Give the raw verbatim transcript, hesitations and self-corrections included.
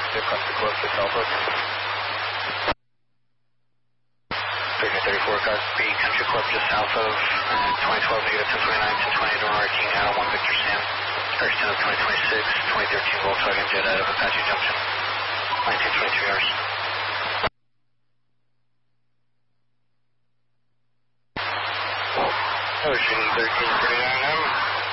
across the coast to Southwest. thirty thirty-four, Copy, Country Club just south of uh, twenty twelve, negative ten twenty-nine, ten twenty, Donor King, Adam one Victor Sam. First ten of twenty twenty-six, twenty thirteen Volkswagen Jet out of Apache Junction. nineteen twenty-three hours. Ocean thirteen thirty-nine M,